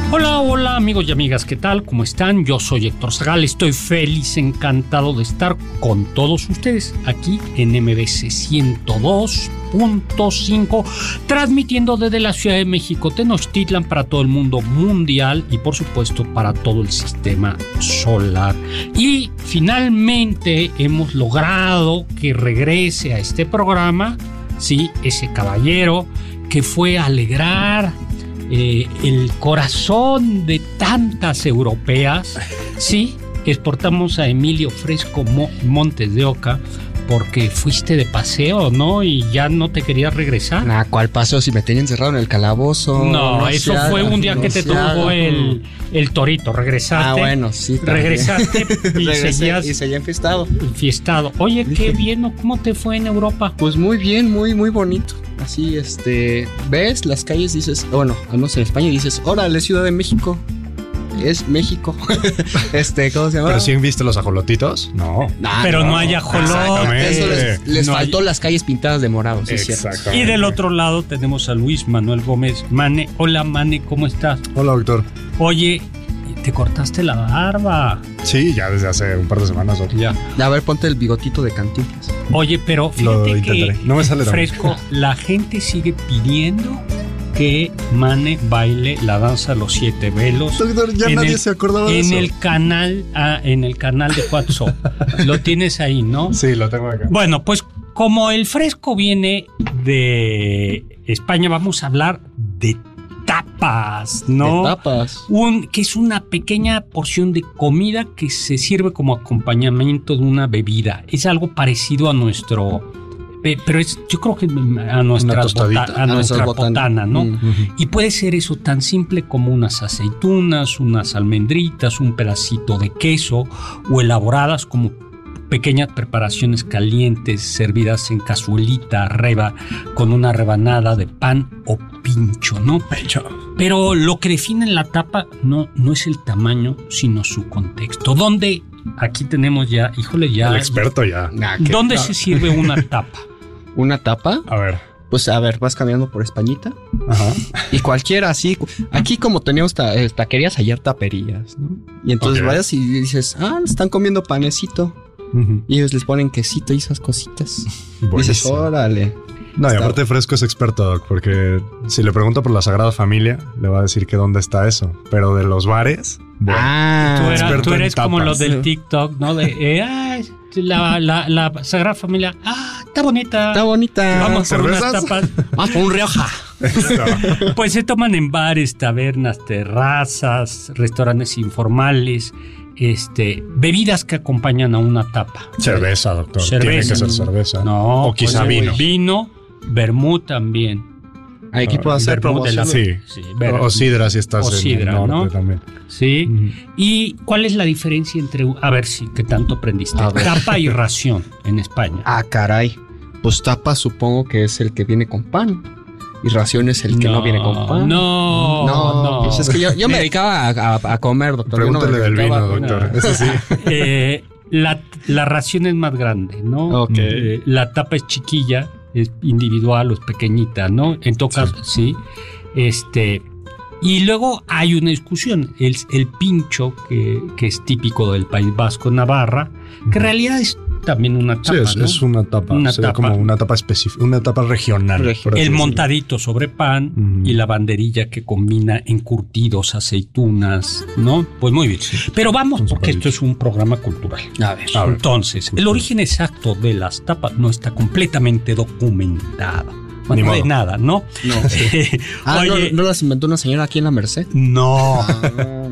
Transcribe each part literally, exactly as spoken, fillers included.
Hola, hola amigos y amigas, ¿qué tal? ¿Cómo están? Yo soy Héctor Zagal, estoy feliz, encantado de estar con todos ustedes aquí en M B C ciento dos punto cinco, transmitiendo desde la Ciudad de México, Tenochtitlan, para todo el mundo mundial y por supuesto para todo el sistema solar. Y finalmente hemos logrado que regrese a este programa, sí, ese caballero que fue a alegrar Eh, el corazón de tantas europeas. Sí, exportamos a Emilio Fresco Mo- Montes de Oca porque fuiste de paseo, ¿no? Y ya no te querías regresar. Nah, ¿cuál paseo? Si me tenía encerrado en el calabozo. No, no eso fue haga, un día no que te tuvo el, el torito. Regresaste. Ah, bueno, sí. Regresaste y seguías y seguía enfiestado. Enfiestado. Oye, qué bien, ¿no? ¿Cómo te fue en Europa? Pues muy bien, muy, muy bonito. Así, este, ves las calles, dices, bueno, al menos en España dices, órale, Ciudad de México, es México. este, ¿cómo se llama? ¿Pero sí han visto los ajolotitos? No. Nah, pero no, no hay ajolotes. Eso les, les no faltó hay... las calles pintadas de morado, sí, cierto. Y del otro lado tenemos a Luis Manuel Gómez Mane. Hola, Mane, ¿cómo estás? Hola, doctor. Oye, te cortaste la barba. Sí, ya desde hace un par de semanas. Doctor. Ya. A ver, ponte el bigotito de Cantinflas. Oye, pero fíjate que no me sale Fresco, la gente sigue pidiendo que Mane baile la danza de los siete velos. Doctor, ya nadie el, se acordaba de en eso. En el canal, ah, en el canal de WhatsApp. Lo tienes ahí, ¿no? Sí, lo tengo acá. Bueno, pues como el Fresco viene de España, vamos a hablar de tapas, ¿no? De tapas. Un, que es una pequeña porción de comida que se sirve como acompañamiento de una bebida. Es algo parecido a nuestro, pero es, yo creo que a nuestra, bota, a a nuestra botana, ¿no? Uh-huh. Y puede ser eso tan simple como unas aceitunas, unas almendritas, un pedacito de queso, o elaboradas como pequeñas preparaciones calientes servidas en cazuelita arriba con una rebanada de pan o pincho, ¿no? Pincho. Pero lo que define la tapa no, no es el tamaño, sino su contexto. ¿Dónde? Aquí tenemos ya, híjole, ya. El experto ya. Nah, ¿Dónde tal? Se sirve una tapa? ¿Una tapa? A ver. Pues a ver, vas caminando por Españita. Ajá. Y cualquiera así. Aquí como teníamos ta- taquerías, ayer taperías, ¿no? Y entonces okay. vayas y dices, ah, están comiendo panecito. Uh-huh. Y ellos les ponen quesito y esas cositas. Buenísimo. Dices, órale. No, y aparte Fresco es experto, Doc, porque si le pregunto por la Sagrada Familia, le va a decir que dónde está eso. Pero de los bares, bueno, ah, tú, era, tú eres como los del TikTok, ¿no? De, eh, ah, la, la, la Sagrada Familia, ah, está bonita. Está bonita. Vamos por unas tapas. Vamos por un Rioja. Pues se toman en bares, tabernas, terrazas, restaurantes informales. Este, bebidas que acompañan a una tapa. Cerveza, doctor. Cerveza. Tiene que ser cerveza. No. O quizá pues, vino. Vino, vermut también. Aquí puedo hacer promoción. Sí. sí o sidra si estás o en sidra, el norte, ¿no? También. Sí. Mm. ¿Y cuál es la diferencia entre, a ver si, que tanto aprendiste, tapa y ración en España? Ah, caray. Pues tapa supongo que es el que viene con pan. Y ración es el que no, no viene con pan. No, no. no. Pues es que yo, yo me dedicaba a, a, a comer, doctor. Pregúntale no del vino, doctor. No. Eso sí. eh, la, la ración es más grande, ¿no? Ok. Eh, la tapa es chiquilla, es individual o es pequeñita, ¿no? En todo caso, sí. sí. Este, y luego hay una discusión. El, el pincho, que, que es típico del País Vasco, Navarra, que en realidad es también una tapa, sí, es, ¿no? es una tapa. Una Sería tapa. como una tapa específica, una tapa regional. Regional. El montadito sobre pan uh-huh. y la banderilla que combina encurtidos, aceitunas, ¿no? Pues muy bien. Sí. Pero vamos, un porque esto es un programa cultural. A ver. A ver. Entonces, el origen exacto de las tapas no está completamente documentado. Bueno, no de nada, ¿no? No. ah, Oye, ¿no, ¿no las inventó una señora aquí en la Merced? No. Ah.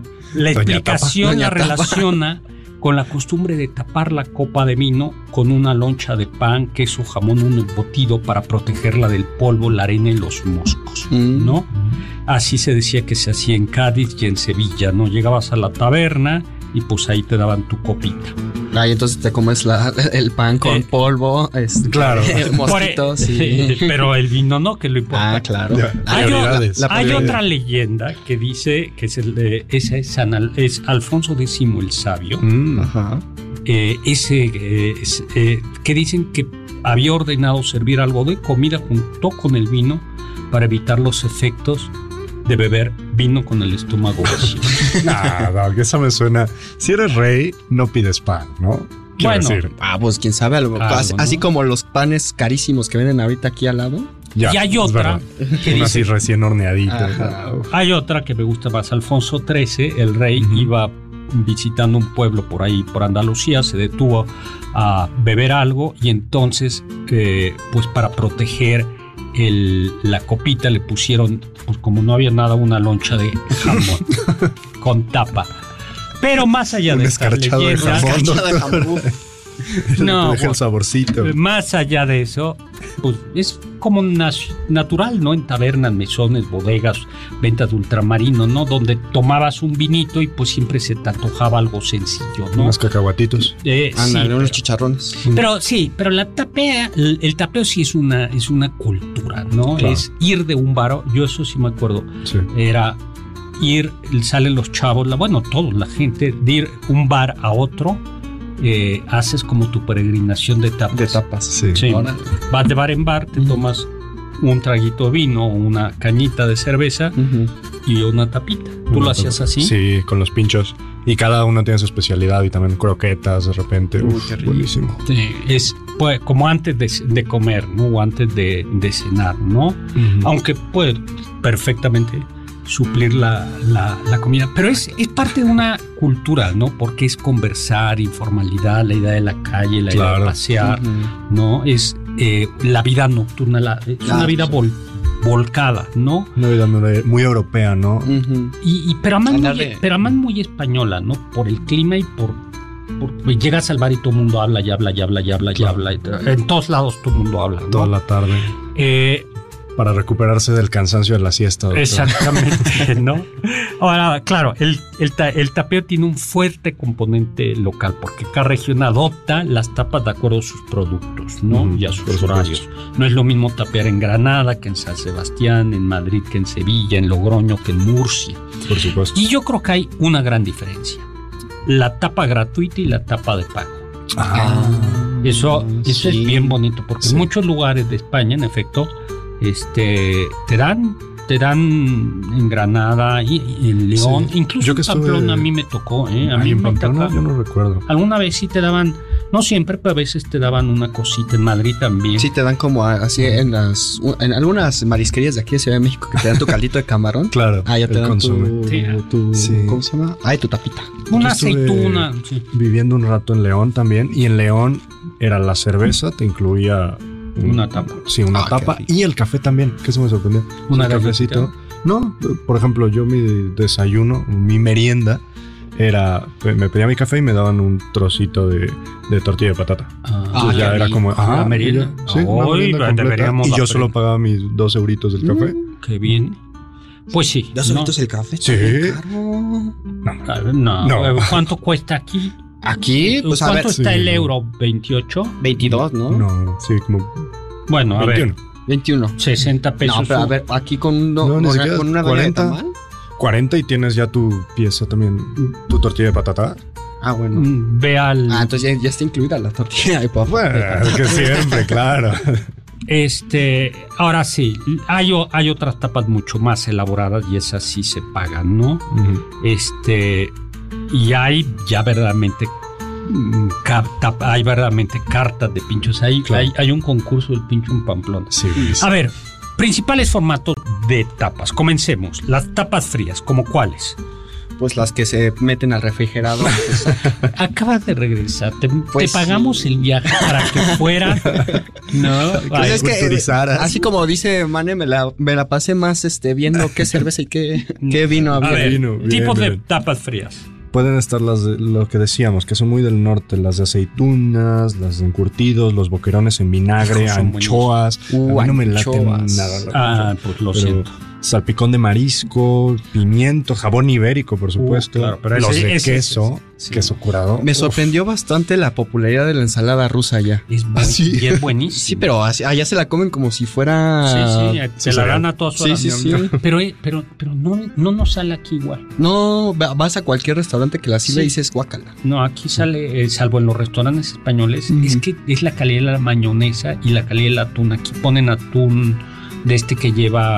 La explicación Doña la Tapa. relaciona con la costumbre de tapar la copa de vino con una loncha de pan, queso, jamón, un embutido para protegerla del polvo, la arena y los moscos, mm. ¿no? Así se decía que se hacía en Cádiz y en Sevilla, ¿no? Llegabas a la taberna y pues ahí te daban tu copita. Ah, y entonces te comes la, el pan con eh, polvo, este, claro, mosquitos, sí. Pero el vino no, que lo importa. Ah, claro. Hay, o, hay otra leyenda que dice que es, el de, ese es, San, es Alfonso X el Sabio. Mm, ajá. Eh, ese eh, es, eh, que dicen que había ordenado servir algo de comida junto con el vino para evitar los efectos de beber vino con el estómago vacío. Nada, que eso me suena. Si eres rey, no pides pan, ¿no? Quiero Bueno. decir. Ah, pues quién sabe, algo, Algo, así, ¿no? así como los panes carísimos que venden ahorita aquí al lado. Ya, Y hay es otra verdad. que Una así dice- recién horneadita. Ajá. Hay otra que me gusta más. Alfonso trece, el rey, Ujú. iba visitando un pueblo por ahí, por Andalucía, se detuvo a beber algo y entonces, eh, pues para proteger el- la copita le pusieron, pues como no había nada, una loncha de jamón con tapa. Pero más allá Un de estas escarchado de leyendas, jamón. Escarchada de jamón. No, Te deja el saborcito. más allá de eso, pues es como nas- natural, ¿no? En tabernas, mesones, bodegas, ventas de ultramarino, ¿no? Donde tomabas un vinito y pues siempre se te antojaba algo sencillo, ¿no? Unos cacahuatitos. Eh, sí, Ándale, unos pero, chicharrones. pero sí, pero la tapea, el, el tapeo sí es una, es una cultura, ¿no? Claro. Es ir de un bar, yo eso sí me acuerdo, Sí. era ir, salen los chavos, la, bueno, todos, la gente, de ir un bar a otro, eh, haces como tu peregrinación de tapas. De tapas. Sí. Sí. Órale. Vas de bar en bar, te Ujú. tomas un traguito de vino o una cañita de cerveza Ujú. y una tapita. ¿Tú lo hacías así? Sí, con los pinchos. Y cada uno tiene su especialidad y también croquetas de repente. Uy, Uf, qué rico. buenísimo. Sí, es pues, como antes de, de comer, ¿no? O antes de, de cenar, ¿no? Aunque puede perfectamente suplir la, la- la comida. Pero es, es parte de una cultura, ¿no? Porque es conversar, informalidad, la idea de la calle, la idea Claro. de pasear, Ujú. ¿no? Es eh, la vida nocturna, la- es Claro, una vida sí. vol- volcada, ¿no? Una vida muy, muy europea, ¿no? Ujú. Y, y- pero, además muy, Ándale. pero además muy española, ¿no? Por el clima y por, por- pues llegas al bar y todo el mundo habla y habla y habla y habla y Claro. habla. y te- en todos lados todo el mundo habla, ¿no? Toda la tarde. Eh, Para recuperarse del cansancio de la siesta. doctor. exactamente, ¿no? Ahora, claro, el, el, ta- el tapeo tiene un fuerte componente local porque cada región adopta las tapas de acuerdo a sus productos, ¿no? Ujú, Y a por sus supuesto. horarios. No es lo mismo tapear en Granada que en San Sebastián, en Madrid que en Sevilla, en Logroño que en Murcia. Por supuesto. Y yo creo que hay una gran diferencia. La tapa gratuita y la tapa de pago. Ah, Eso, eso sí. es bien bonito porque Sí. en muchos lugares de España, en efecto, este, te dan, te dan en Granada y, y en León, Sí. incluso Yo que en Pamplona estuve- a mí me tocó, ¿eh? A Ahí mí en me Pamplona tocó. yo no recuerdo. Alguna vez sí te daban, no siempre, pero a veces te daban una cosita. En Madrid también. Sí, te dan como a- así en las en algunas marisquerías de aquí de Ciudad de México que te dan tu caldito de camarón. Claro. Ah, ya te el dan consume. tu, Sí. tu- Sí. ¿cómo se llama? Ay, tu tapita. Una Yo estuve- aceituna. Sí. Viviendo un rato en León también. Y en León era la cerveza, te incluía un- Una tapa. Sí, una Ah, qué tapa. rico. Y el café también, que eso me sorprendió. Una el cafecito. galletita. No, por ejemplo, yo mi desayuno, mi merienda, era. Me pedía mi café y me daban un trocito de, de tortilla de patata. Ah, Entonces qué ya era rico. como. La merienda. y ya, sí, una Ay, merienda completa. deberíamos Y yo aprender. solo pagaba mis dos euritos del café. Qué bien. Pues sí. ¿Dos ¿no? euritos el café? Sí. Está bien caro. Ah, No. No. Eh, ¿Cuánto cuesta aquí? Aquí, pues a ¿Cuánto ver, está sí, el no. euro? ¿veintiocho? veintidós, ¿no? No, sí, como Bueno, a veintiuno. veintiuno. ver, sesenta pesos. No, pero a ver, aquí con, uno- No, ni con, una, siquiera, con una doña de cuarenta. tamal. cuarenta y tienes ya tu pieza también, tu tortilla de patata. Ah, bueno. Mm, Ve al. Ah, entonces ya, ya está incluida la tortilla de papa. Bueno, es que siempre, claro. Este. Ahora sí, hay, o- hay otras tapas mucho más elaboradas y esas sí se pagan, ¿no? Ujú. Este. Y hay ya verdaderamente. mm, ca- tap- Hay verdaderamente cartas de pinchos. Hay, Claro. hay, hay un concurso del pincho en Pamplona. Sí, A ver, principales formatos de tapas. Comencemos. Las tapas frías, ¿como cuáles? Pues las que se meten al refrigerador. pues, Acabas de regresar. Te, Pues te pagamos sí. el viaje para que fuera. No, Pues ay, es que, eh, culturizaras. así como dice Mane, me la, me la pasé más este, viendo qué cerveza y qué, qué vino a había. ver, vino, bien, tipos de bien. tapas frías. Pueden estar las de lo que decíamos, que son muy del norte, las de aceitunas, las de encurtidos, los boquerones en vinagre, Son anchoas. Uh, a mí no me laten anchoas. nada. la Ah, verdad. pues lo Pero siento. salpicón de marisco, pimiento, jabón ibérico, por supuesto. claro, pero los ese- de ese- queso, sí. queso curado. Me Uf, sorprendió bastante la popularidad de la ensalada rusa allá. Es, bu- ¿Ah, sí? y es buenísimo. Sí, pero así- allá se la comen como si fuera... Sí, sí, eh, se sí, la sí. dan a todas Sí, horas. sí, sí. Pero, eh, pero, pero no, no nos sale aquí igual. No, va- vas a cualquier restaurante que la sirve Sí. y dices guácala. No, aquí sale, eh, salvo en los restaurantes españoles, Ujú. es que es la calidad de la mayonesa y la calidad del atún. Aquí ponen atún de este que lleva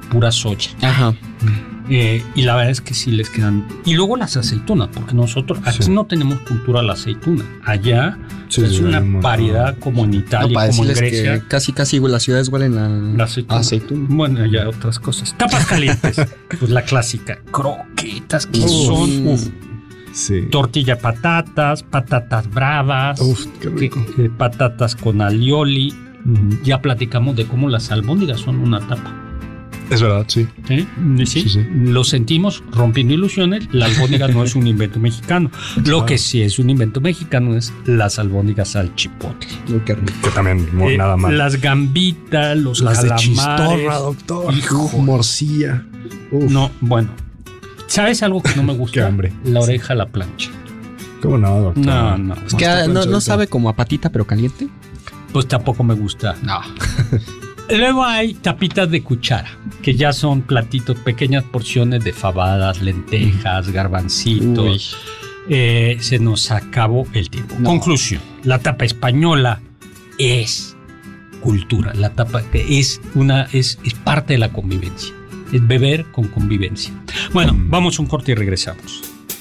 pura soya. Ajá. Eh, y la verdad es que sí les quedan. Y luego las aceitunas, porque nosotros aquí sí. no tenemos cultura de la aceituna. Allá sí, es sí, una variedad como en Italia, no, como en Grecia. Que casi, casi las ciudades huelen a la aceituna. aceituna. Bueno, allá otras cosas. Tapas calientes, pues la clásica. Croquetas que uf, son. Uf. Sí. Tortilla de patatas, patatas bravas, uf, qué rico. Que, que, patatas con alioli. Uh-huh. Ya platicamos de cómo las albóndigas son una tapa. Es verdad, sí. ¿Sí? ¿Sí? Sí, sí. Lo sentimos rompiendo ilusiones. La albóndiga no es un invento mexicano. Lo ah. que sí es un invento mexicano es las albóndigas al chipotle. Que, que también muy eh, nada mal. Las gambitas, los las calamares. De chistorra, doctor. Hijo. Uf, morcilla. Uf. No, bueno. ¿Sabes algo que no me gusta? Qué hambre. La oreja a la plancha. ¿Cómo no, doctor? No, no. Es que a, no, no sabe como a patita, pero caliente. Pues tampoco me gusta. No. Luego hay tapitas de cuchara, que ya son platitos, pequeñas porciones de fabadas, lentejas, garbancitos. Eh, se nos acabó el tiempo. No. Conclusión, la tapa española es cultura. La tapa es, una, es, es parte de la convivencia. Es beber con convivencia. Bueno, mm. vamos a un corte y regresamos.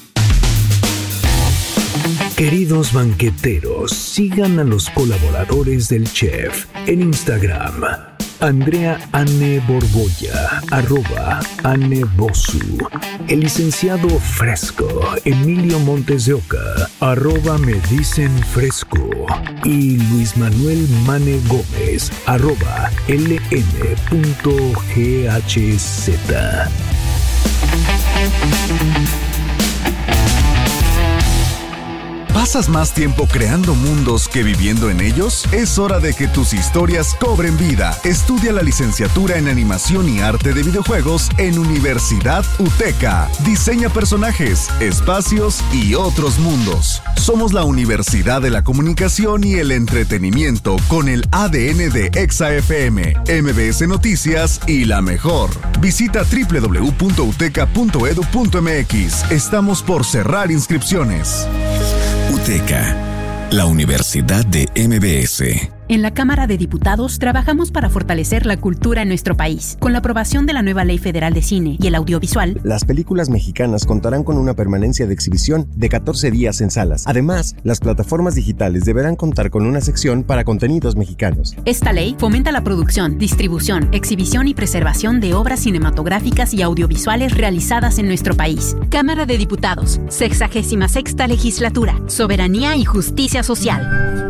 Queridos banqueteros, sigan a los colaboradores del chef en Instagram. Andrea Anne Borbolla, arroba Anne Bosu. El licenciado Fresco, Emilio Montes de Oca, arroba Me Dicen Fresco. Y Luis Manuel Mane Gómez, arroba L N punto G H Z. ¿Pasas más tiempo creando mundos que viviendo en ellos? Es hora de que tus historias cobren vida. Estudia la licenciatura en Animación y Arte de Videojuegos en Universidad UTECA. Diseña personajes, espacios y otros mundos. Somos la Universidad de la Comunicación y el Entretenimiento con el A D N de Exa F M, M B S Noticias y La Mejor. Visita doble u doble u doble u punto uteca punto edu punto m x. Estamos por cerrar inscripciones. UTECA, la Universidad de M B S. En la Cámara de Diputados trabajamos para fortalecer la cultura en nuestro país. Con la aprobación de la nueva Ley Federal de Cine y el Audiovisual, las películas mexicanas contarán con una permanencia de exhibición de catorce días en salas. Además, las plataformas digitales deberán contar con una sección para contenidos mexicanos. Esta ley fomenta la producción, distribución, exhibición y preservación de obras cinematográficas y audiovisuales realizadas en nuestro país. Cámara de Diputados, sexagésima sexta Legislatura, Soberanía y Justicia Social.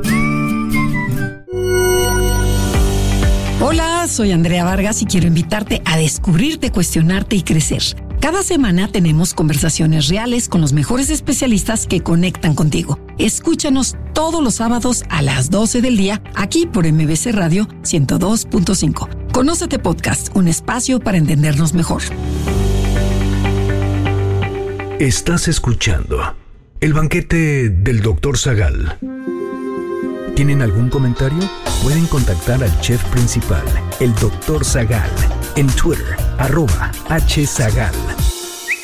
Hola, soy Andrea Vargas y quiero invitarte a descubrirte, cuestionarte y crecer. Cada semana tenemos conversaciones reales con los mejores especialistas que conectan contigo. Escúchanos todos los sábados a las doce del día aquí por M B C Radio ciento dos punto cinco. Conócete Podcast, un espacio para entendernos mejor. Estás escuchando El Banquete del doctor Zagal. ¿Tienen algún comentario? Pueden contactar al chef principal, el doctor Zagal, en Twitter, arroba hzagal.